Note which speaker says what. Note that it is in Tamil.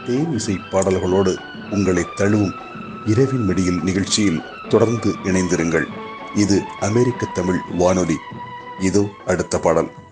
Speaker 1: தேனிசை பாடல்களோடு உங்களை தழுவும் இரவின் மடியில் நிகழ்ச்சியில் தொடர்ந்து இணைந்திருங்கள். இது அமெரிக்க தமிழ் வானொலி. இதோ அடுத்த பாடல்.